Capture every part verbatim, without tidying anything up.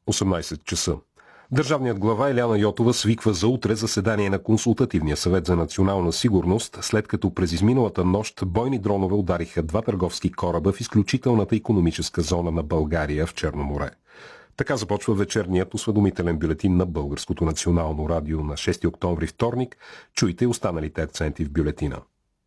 осемнайсет часа. Държавният глава Илияна Йотова свиква за утре заседание на Консултативния съвет за национална сигурност, след като през изминалата нощ бойни дронове удариха два търговски кораба в изключителната икономическа зона на България в Черно море. Така започва вечерният осведомителен бюлетин на Българското национално радио на шести октомври, вторник. Чуйте останалите акценти в бюлетина.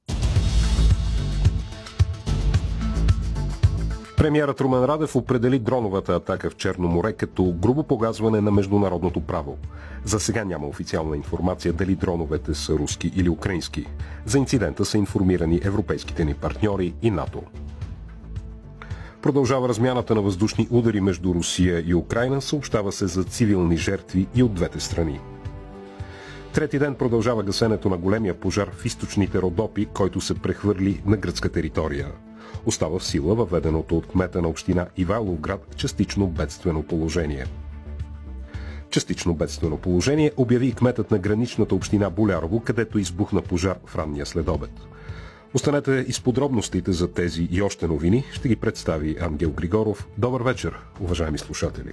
Премиерът Румен Радев определи дроновата атака в Черно море като грубо погазване на международното право. За сега няма официална информация дали дроновете са руски или украински. За инцидента са информирани европейските ни партньори и НАТО. Продължава размяната на въздушни удари между Русия и Украйна, съобщава се за цивилни жертви и от двете страни. Трети ден продължава гасенето на големия пожар в източните Родопи, който се прехвърли на гръцка територия. Остава в сила въведеното от кмета на община Ивайловград частично бедствено положение. Частично бедствено положение обяви и кметът на граничната община Болярово, където избухна пожар в ранния следобед. Останете и с подробностите за тези и още новини. Ще ги представи Ангел Григоров. Добър вечер, уважаеми слушатели!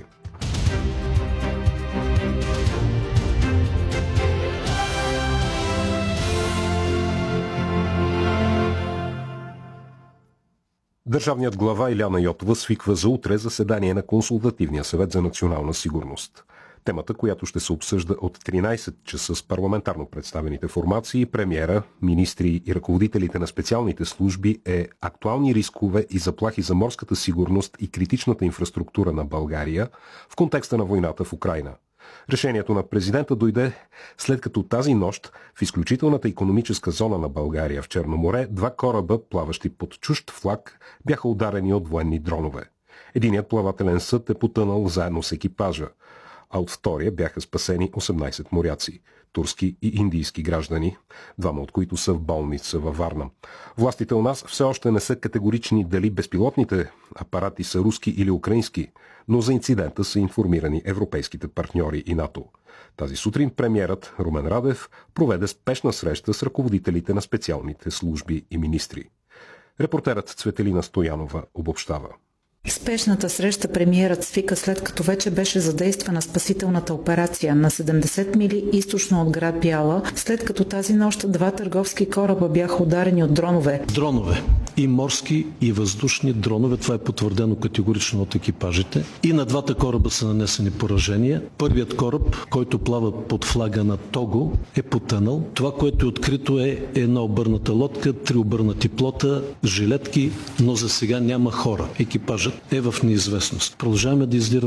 Държавният глава Илияна Йотова свиква за утре заседание на Консултативния съвет за национална сигурност. Темата, която ще се обсъжда от тринайсет часа с парламентарно представените формации, премиера, министри и ръководителите на специалните служби, е актуални рискове и заплахи за морската сигурност и критичната инфраструктура на България в контекста на войната в Украйна. Решението на президента дойде след като тази нощ в изключителната икономическа зона на България в Черно море два кораба, плаващи под чужд флаг, бяха ударени от военни дронове. Единият плавателен съд е потънал заедно с екипажа, а от втория бяха спасени осемнайсет моряци, турски и индийски граждани, двама от които са в болница във Варна. Властите у нас все още не са категорични дали безпилотните апарати са руски или украински, но за инцидента са информирани европейските партньори и НАТО. Тази сутрин премиерът Румен Радев проведе спешна среща с ръководителите на специалните служби и министри. Репортерът Цветелина Стоянова обобщава. Спешната среща премиерът свика след като вече беше задействана спасителната операция на седемдесет мили източно от град Бяла, след като тази нощ два търговски кораба бяха ударени от дронове. Дронове. И морски, и въздушни дронове. Това е потвърдено категорично от екипажите. И на двата кораба са нанесени поражения. Първият кораб, който плава под флага на Того, е потънал. Това, което е открито, е една обърната лодка, три обърнати плота, жилетки, но за сега няма хора. Екипажът е в неизвестност. Продължаваме да издираме